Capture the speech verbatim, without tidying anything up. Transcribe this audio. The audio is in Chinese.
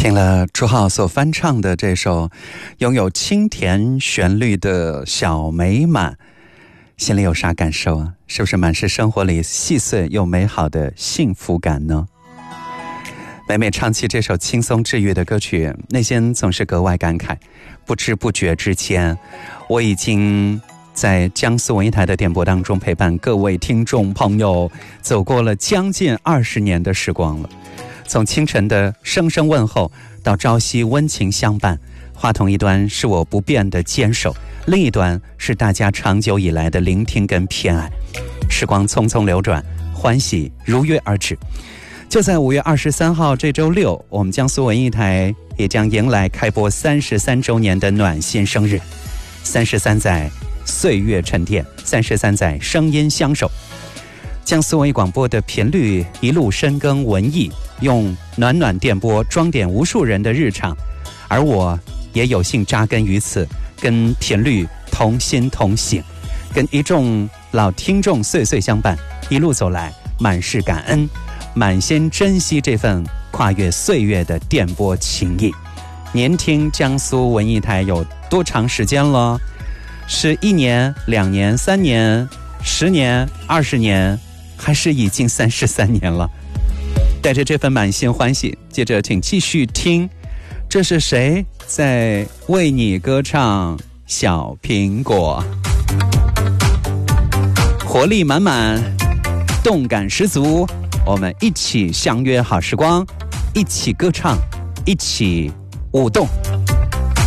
听了朱浩所翻唱的这首拥有清甜旋律的小美满，心里有啥感受啊？是不是满是生活里细碎又美好的幸福感呢？每每唱起这首轻松治愈的歌曲，内心总是格外感慨。不知不觉之间，我已经在江苏文艺台的电波当中陪伴各位听众朋友走过了将近二十年的时光了。从清晨的声声问候到朝夕温情相伴，话筒一端是我不变的坚守，另一端是大家长久以来的聆听跟偏爱。时光匆匆流转，欢喜如约而至。就在五月二十三号这周六，我们江苏文艺台也将迎来开播三十三周年的暖心生日。三十三载岁月沉淀，三十三载声音相守。江苏文艺广播的频率一路深耕文艺，用暖暖电波装点无数人的日常，而我也有幸扎根于此，跟频率同心同行，跟一众老听众岁岁相伴，一路走来满是感恩，满心珍惜这份跨越岁月的电波情谊。您听江苏文艺台有多长时间了？是一年、两年、三年、十年、二十年，还是已经三十三年了？带着这份满心欢喜，接着请继续听，这是谁在为你歌唱？小苹果，活力满满，动感十足，我们一起相约好时光，一起歌唱，一起舞动。